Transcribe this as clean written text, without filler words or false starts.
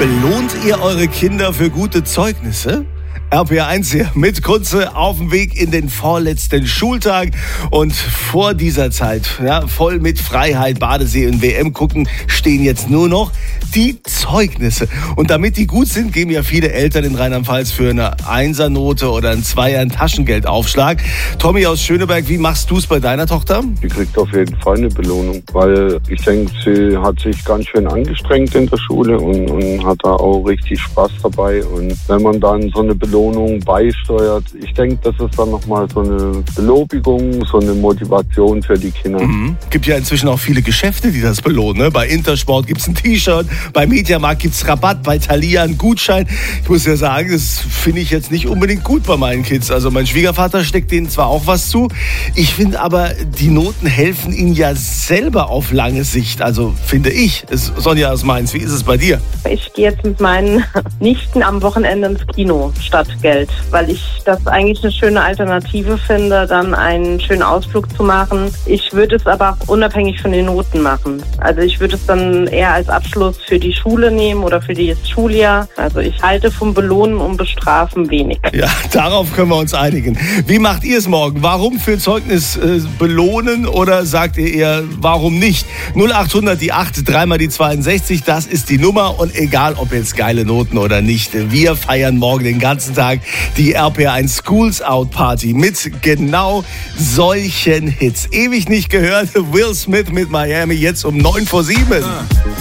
Belohnt ihr eure Kinder für gute Zeugnisse? RPR1 hier mit Kunze auf dem Weg in den vorletzten Schultag und vor dieser Zeit, ja, voll mit Freiheit, Badesee und WM gucken, stehen jetzt nur noch die Zeugnisse. Und damit die gut sind, geben ja viele Eltern in Rheinland-Pfalz für eine Einsernote oder einen Zweier einen Taschengeldaufschlag. Tommy aus Schöneberg, wie machst du es bei deiner Tochter? Die kriegt auf jeden Fall eine Belohnung, weil ich denke, sie hat sich ganz schön angestrengt in der Schule und hat da auch richtig Spaß dabei. Und wenn man dann so eine Belohnung beisteuert, ich denke, das ist dann nochmal so eine Belobigung, so eine Motivation für die Kinder. Gibt ja inzwischen auch viele Geschäfte, die das belohnen. Ne? Bei Intersport gibt es ein T-Shirt, bei Mediamarkt gibt es Rabatt, bei Thalia einen Gutschein. Ich muss ja sagen, das finde ich jetzt nicht unbedingt gut bei meinen Kids. Also mein Schwiegervater steckt denen zwar auch was zu, ich finde aber, die Noten helfen ihnen ja selber auf lange Sicht. Also finde ich. Sonja aus Mainz, wie ist es bei dir? Ich gehe jetzt mit meinen Nichten am Wochenende ins Kino statt Geld, weil ich das eigentlich eine schöne Alternative finde, dann einen schönen Ausflug zu machen. Ich würde es aber auch unabhängig von den Noten machen. Also ich würde es dann eher als Abschluss für die Schule nehmen oder für das Schuljahr. Also ich halte vom Belohnen und Bestrafen wenig. Ja, darauf können wir uns einigen. Wie macht ihr es morgen? Warum für Zeugnis belohnen oder sagt ihr eher, warum nicht? 0800 die 8, 3 mal die 62, das ist die Nummer und egal, ob jetzt geile Noten oder nicht, wir feiern morgen den ganzen Tag die RPR1 Schools Out Party mit genau solchen Hits. Ewig nicht gehört, Will Smith mit Miami, jetzt um 9:07.